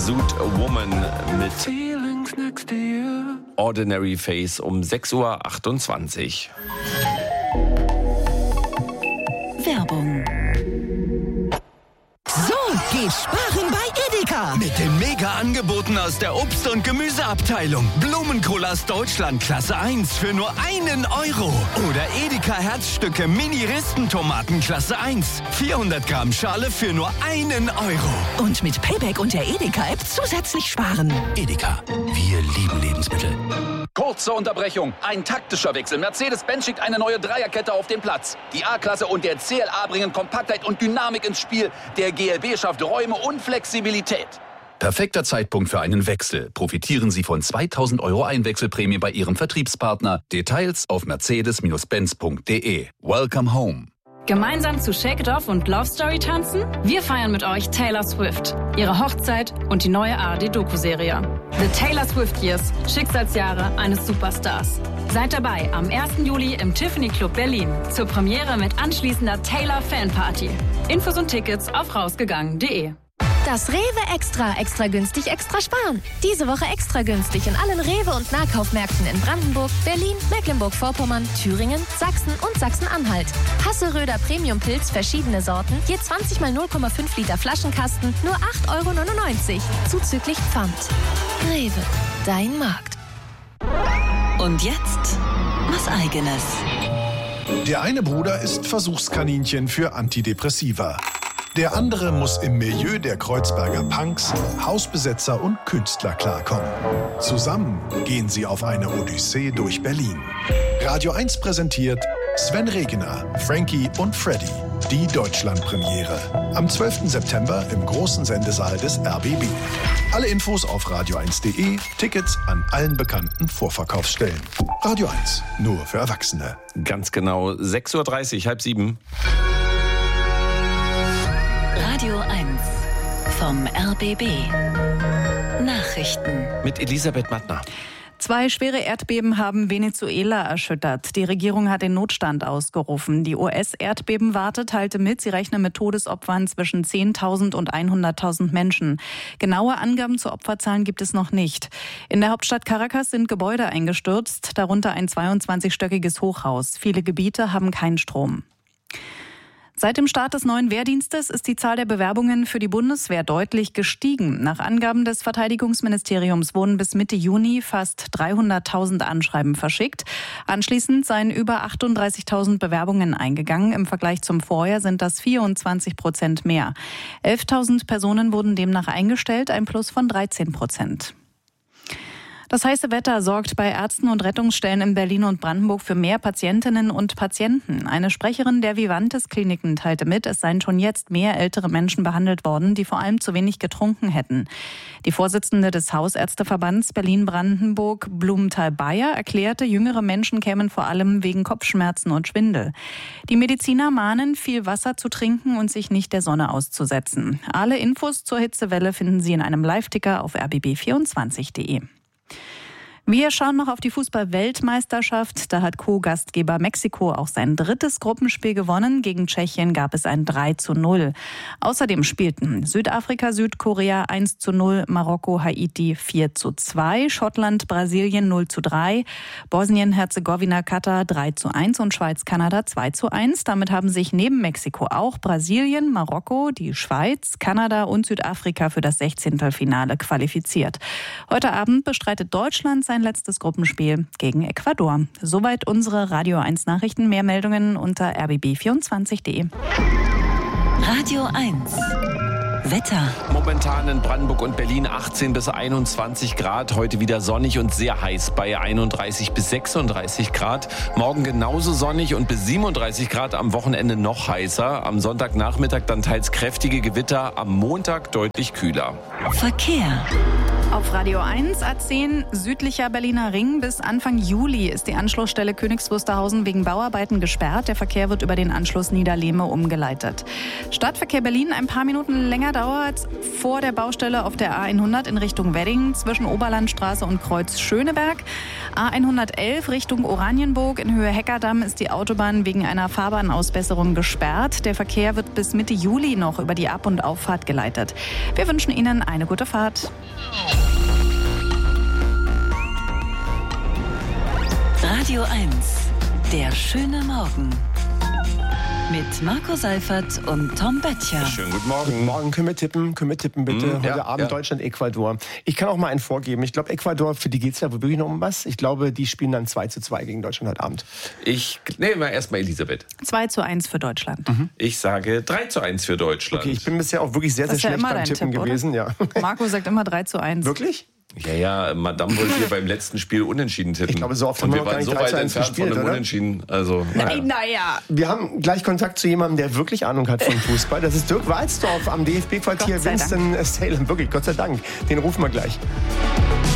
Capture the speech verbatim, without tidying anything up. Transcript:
Suit Woman mit Ordinary Face um sechs Uhr achtundzwanzig. Werbung. So geht sparen bei Edeka. Mit den Mega-Angeboten aus der Obst- und Gemüseabteilung. Blumenkohl aus Deutschland Klasse eins für nur einen Euro. Oder Edeka Herzstücke Mini-Ristentomaten Klasse eins. vierhundert Gramm Schale für nur einen Euro. Und mit Payback und der Edeka-App zusätzlich sparen. Edeka, wir lieben Lebensmittel. Kurze Unterbrechung. Ein taktischer Wechsel. Mercedes-Benz schickt eine neue Dreierkette auf den Platz. Die A-Klasse und der C L A bringen Kompaktheit und Dynamik ins Spiel. Der G L B schafft Räume und Flexibilität. Perfekter Zeitpunkt für einen Wechsel. Profitieren Sie von zweitausend Euro Einwechselprämie bei Ihrem Vertriebspartner. Details auf mercedes Benz punkt de. Welcome home. Gemeinsam zu Shake It Off und Love Story tanzen? Wir feiern mit euch Taylor Swift, ihre Hochzeit und die neue A R D-Doku-Serie. The Taylor Swift Years, Schicksalsjahre eines Superstars. Seid dabei am ersten Juli im Tiffany Club Berlin zur Premiere mit anschließender Taylor Fanparty. Infos und Tickets auf rausgegangen punkt de. Das Rewe Extra, extra günstig, extra sparen. Diese Woche extra günstig in allen Rewe- und Nahkaufmärkten in Brandenburg, Berlin, Mecklenburg-Vorpommern, Thüringen, Sachsen und Sachsen-Anhalt. Hasseröder Premium-Pilz, verschiedene Sorten, je zwanzig mal null Komma fünf Liter Flaschenkasten, nur acht Euro neunundneunzig, zuzüglich Pfand. Rewe, dein Markt. Und jetzt was Eigenes. Der eine Bruder ist Versuchskaninchen für Antidepressiva. Der andere muss im Milieu der Kreuzberger Punks, Hausbesetzer und Künstler klarkommen. Zusammen gehen sie auf eine Odyssee durch Berlin. Radio eins präsentiert Sven Regener, Frankie und Freddy, die Deutschlandpremiere. Am zwölften September im großen Sendesaal des R B B. Alle Infos auf radio eins punkt de, Tickets an allen bekannten Vorverkaufsstellen. Radio eins, nur für Erwachsene. Ganz genau sechs Uhr dreißig, halb sieben. Radio eins vom R B B. Nachrichten mit Elisabeth Mattner. Zwei schwere Erdbeben haben Venezuela erschüttert. Die Regierung hat den Notstand ausgerufen. Die U S-Erdbebenwarte teilte mit, sie rechne mit Todesopfern zwischen zehntausend und hunderttausend Menschen. Genaue Angaben zu Opferzahlen gibt es noch nicht. In der Hauptstadt Caracas sind Gebäude eingestürzt, darunter ein zweiundzwanzigstöckiges Hochhaus. Viele Gebiete haben keinen Strom. Seit dem Start des neuen Wehrdienstes ist die Zahl der Bewerbungen für die Bundeswehr deutlich gestiegen. Nach Angaben des Verteidigungsministeriums wurden bis Mitte Juni fast dreihunderttausend Anschreiben verschickt. Anschließend seien über achtunddreißigtausend Bewerbungen eingegangen. Im Vergleich zum Vorjahr sind das vierundzwanzig Prozent mehr. elftausend Personen wurden demnach eingestellt, ein Plus von dreizehn Prozent. Das heiße Wetter sorgt bei Ärzten und Rettungsstellen in Berlin und Brandenburg für mehr Patientinnen und Patienten. Eine Sprecherin der Vivantes Kliniken teilte mit, es seien schon jetzt mehr ältere Menschen behandelt worden, die vor allem zu wenig getrunken hätten. Die Vorsitzende des Hausärzteverbands Berlin-Brandenburg, Blumenthal-Bayer, erklärte, jüngere Menschen kämen vor allem wegen Kopfschmerzen und Schwindel. Die Mediziner mahnen, viel Wasser zu trinken und sich nicht der Sonne auszusetzen. Alle Infos zur Hitzewelle finden Sie in einem Live-Ticker auf r b b vierundzwanzig punkt de. Wir schauen noch auf die Fußball-Weltmeisterschaft. Da hat Co-Gastgeber Mexiko auch sein drittes Gruppenspiel gewonnen. Gegen Tschechien gab es ein drei zu null. Außerdem spielten Südafrika, Südkorea eins zu null, Marokko, Haiti vier zu zwei, Schottland, Brasilien null zu drei, Bosnien-Herzegowina, Katar drei zu eins und Schweiz, Kanada zwei zu eins. Damit haben sich neben Mexiko auch Brasilien, Marokko, die Schweiz, Kanada und Südafrika für das Sechzehntelfinale qualifiziert. Heute Abend bestreitet Deutschland sein letztes Gruppenspiel gegen Ecuador. Soweit unsere Radio eins Nachrichten. Mehr Meldungen unter r b b vierundzwanzig punkt de. Radio eins Wetter. Momentan in Brandenburg und Berlin achtzehn bis einundzwanzig Grad. Heute wieder sonnig und sehr heiß bei einunddreißig bis sechsunddreißig Grad. Morgen genauso sonnig und bis siebenunddreißig Grad. Am Wochenende noch heißer. Am Sonntagnachmittag dann teils kräftige Gewitter. Am Montag deutlich kühler. Verkehr. Auf Radio eins, A zehn, südlicher Berliner Ring. Bis Anfang Juli ist die Anschlussstelle Königs Wusterhausen wegen Bauarbeiten gesperrt. Der Verkehr wird über den Anschluss Niederlehme umgeleitet. Stadtverkehr Berlin ein paar Minuten länger dauert vor der Baustelle auf der A hundert in Richtung Wedding zwischen Oberlandstraße und Kreuz Schöneberg. A hundertelf Richtung Oranienburg in Höhe Heckerdamm ist die Autobahn wegen einer Fahrbahnausbesserung gesperrt. Der Verkehr wird bis Mitte Juli noch über die Ab- und Auffahrt geleitet. Wir wünschen Ihnen eine gute Fahrt. Radio eins, der schöne Morgen. Mit Marco Seifert und Tom Böttcher. Schönen guten Morgen. Guten Morgen. Können wir tippen? Können wir tippen, bitte? Mm, Heute ja, Abend ja. Deutschland, Ecuador. Ich kann auch mal einen vorgeben. Ich glaube, Ecuador, für die geht es ja wirklich noch um was. Ich glaube, die spielen dann zwei zu zwei gegen Deutschland heute Abend. Ich nehme erstmal Elisabeth. zwei zu eins für Deutschland. Mhm. Ich sage drei zu eins für Deutschland. Okay, ich bin bisher auch wirklich sehr, Das sehr ist ja schlecht immer beim dein Tippen Tipp, gewesen. Ja. Marco sagt immer drei zu eins. Wirklich? Ja, ja, Madame wollte hier beim letzten Spiel unentschieden tippen. Ich glaube, so oft Und haben wir wir noch gar waren nicht so drei weit zu eins entfernt von gespielt, einem oder? Unentschieden. Also, Nein, naja. Wir haben gleich Kontakt zu jemandem, der wirklich Ahnung hat von Fußball. Das ist Dirk Walzdorf am D F B-Quartier Gott sei Dank. Winston-Salem. Wirklich, Gott sei Dank. Den rufen wir gleich.